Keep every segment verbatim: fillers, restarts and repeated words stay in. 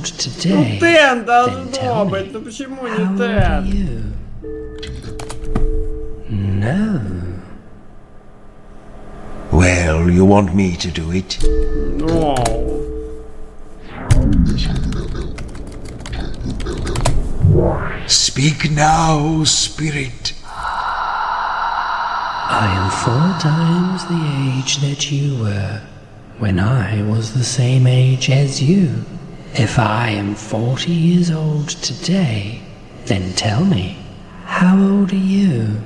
old today, Тен then должно tell быть, me, ну почему how не old are Тен? you? No. Well, you want me to do it? No. Speak now, spirit. I am four times the age that you were when I was the same age as you. If I am forty years old today, then tell me, how old are you?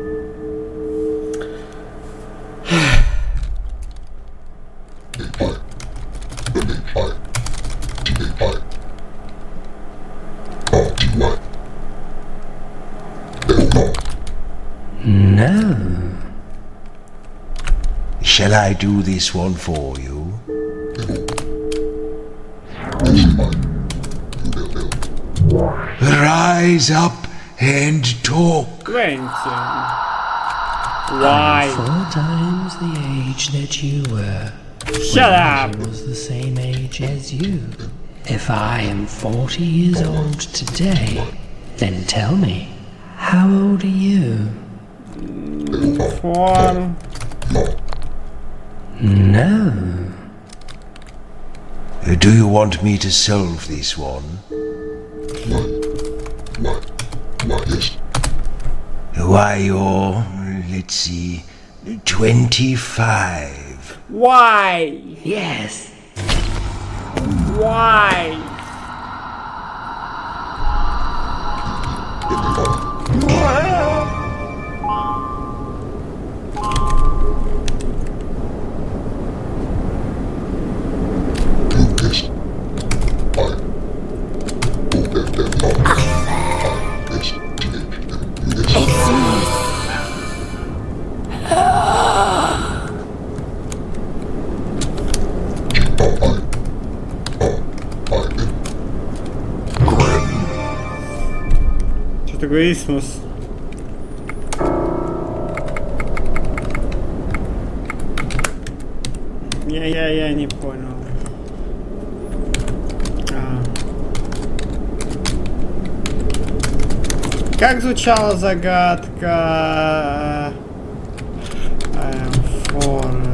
No. Shall I do this one for you? Rise up and talk. Квентин. I Why? am four times the age that you were Shut when up. I was the same age as you. If I am forty years old today, then tell me, how old are you? Four. No. Do you want me to solve this one? Why, you're, let's see, twenty-five. Why? Yes. Why? Что такое Исмус? Я, я, я не понял. А. Как звучала загадка? I am four.